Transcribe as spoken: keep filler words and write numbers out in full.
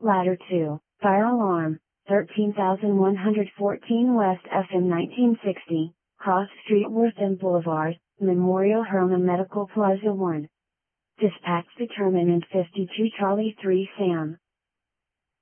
Ladder two, fire alarm, thirteen thousand one hundred fourteen West F M nineteen sixty, Cross Street Wortham Boulevard, Memorial Hermann Medical Plaza one. Dispatch determinant fifty-two Charlie three Sam.